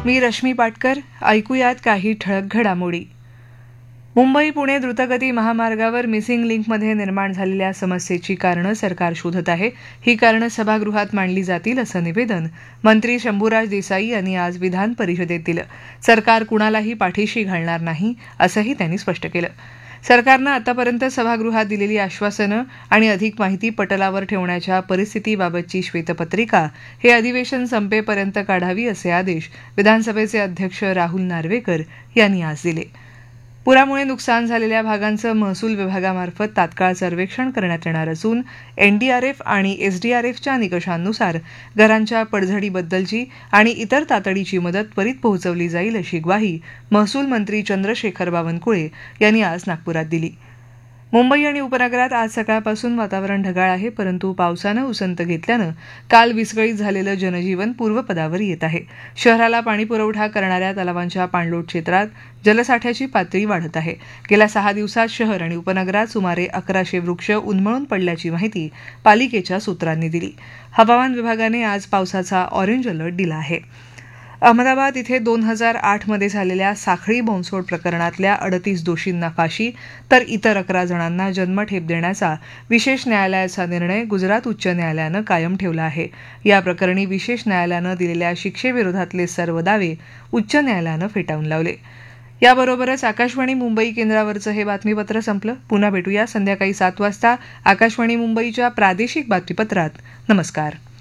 मी रश्मी पाटकर. ऐकूयात काही ठळक घडामोडी. मुंबई पुणे द्रुतगती महामार्गावर मिसिंग लिंकमध्ये निर्माण झालेल्या समस्येची कारणं सरकार शोधत आहे. ही कारणं सभागृहात मांडली जातील असं निवेदन मंत्री शंभूराज देसाई यांनी आज विधान परिषदेत दिलं. सरकार कुणालाही पाठीशी घालणार नाही असंही त्यांनी स्पष्ट केलं. सरकारनं आतापर्यंत सभागृहात दिलेली आश्वासनं आणि अधिक माहिती पटलावर ठेवण्याच्या परिस्थितीबाबतची श्वेतपत्रिका हे अधिवेशन संपेपर्यंत काढावी असे आदेश विधानसभेचे अध्यक्ष राहुल नार्वेकर यांनी आज दिले. पुरामुळे नुकसान झालेल्या भागांचं महसूल विभागामार्फत तात्काळ सर्वेक्षण करण्यात येणार असून एनडीआरएफ आणि एसडीआरएफच्या निकषांनुसार घरांच्या पडझडीबद्दलची आणि इतर तातडीची मदत त्वरित पोहोचवली जाईल अशी ग्वाही महसूल मंत्री चंद्रशेखर बावनकुळे यांनी आज नागपुरात दिली. मुंबई आणि उपनगरात आज सकाळपासून वातावरण ढगाळ आहे, परंतु पावसानं उसंत घेतल्यानं काल विस्कळीत झालेलं जनजीवन पूर्वपदावर येत आहे. शहराला पाणीपुरवठा करणाऱ्या तलावांच्या पाणलोट क्षेत्रात जलसाठ्याची पातळी वाढत आहे. गेल्या 6 दिवसात शहर आणि उपनगरात सुमारे 1100 वृक्ष उन्मळून पडल्याची माहिती पालिकेच्या सूत्रांनी दिली. हवामान विभागाने आज पावसाचा ऑरेंज अलर्ट दिला आहे. अहमदाबाद इथे 2008 मध्ये झालेल्या साखळी बॉम्बस्फोट प्रकरणातल्या 38 दोषींना फाशी तर इतर 11 जणांना जन्मठेप देण्याचा विशेष न्यायालयाचा निर्णय गुजरात उच्च न्यायालयानं कायम ठेवला आहे. या प्रकरणी विशेष न्यायालयानं दिलेल्या शिक्षेविरोधातले सर्व दावे उच्च न्यायालयानं फेटाळून लावले. याबरोबरच आकाशवाणी मुंबई केंद्रावरचं हे बातमीपत्र संपलं. पुन्हा भेटूया संध्याकाळी 7 वाजता आकाशवाणी मुंबईच्या प्रादेशिक बातमीपत्रात. नमस्कार.